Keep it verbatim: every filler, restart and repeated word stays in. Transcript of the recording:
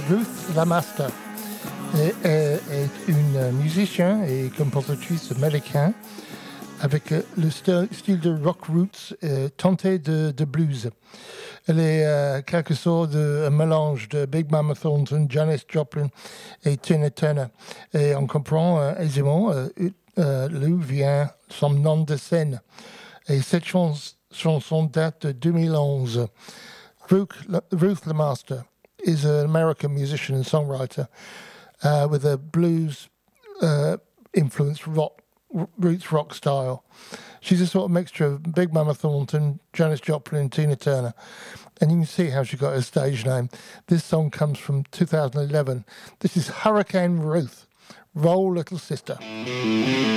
Ruth Lamaster est, est, est une musicienne et compositrice américaine avec le style de rock roots euh, tenté de, de blues. Elle est euh, quelque sorte de un mélange de Big Mama Thornton, Janis Joplin et Tina Turner. Et on comprend euh, aisément euh, euh, d'où vient son nom de scène. Et cette chans- chanson date de deux mille onze. Ruth, Ruth Lamaster is an American musician and songwriter uh, with a blues uh, influenced rock, roots rock style. She's a sort of mixture of Big Mama Thornton, Janis Joplin, and Tina Turner. And you can see how she got her stage name. This song comes from two thousand eleven. This is Hurricane Ruth. Roll, Little Sister.